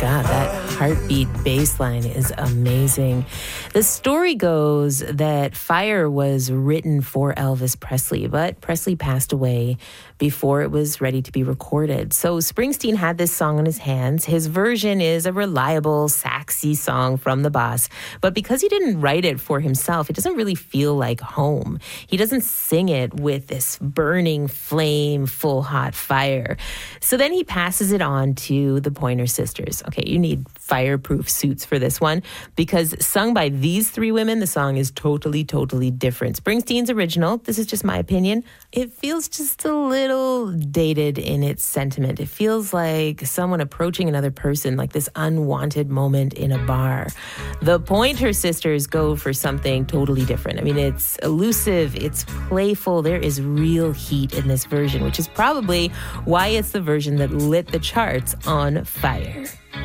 God, that heartbeat bass line is amazing. The story goes that Fire was written for Elvis Presley, but Presley passed away before it was ready to be recorded. So Springsteen had this song in his hands. His version is a reliable, saxy song from the boss. But because he didn't write it for himself, it doesn't really feel like home. He doesn't sing it with this burning flame, full hot fire. So then he passes it on to the Pointer Sisters. Okay, you need fireproof suits for this one, because sung by these three women, the song is totally, totally different. Springsteen's original, this is just my opinion, it feels just a little dated in its sentiment. It feels like someone approaching another person, like this unwanted moment in a bar. The Pointer Sisters go for something totally different. I mean, it's elusive, it's playful, there is real heat in this version, which is probably why it's the version that lit the charts on fire.